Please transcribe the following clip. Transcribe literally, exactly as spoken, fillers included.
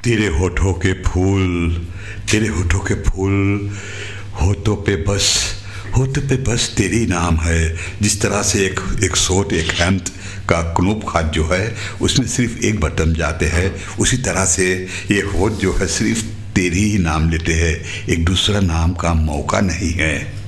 तेरे होठों के फूल, तेरे होठों के फूल, होठों पे बस, होठों पे बस तेरी नाम है। जिस तरह से एक एक शोट, एक हैम्ड का क्नूप खाद जो है उसमें सिर्फ एक बटन जाते हैं, उसी तरह से ये होठ जो है सिर्फ तेरी ही नाम लेते हैं, एक दूसरा नाम का मौका नहीं है।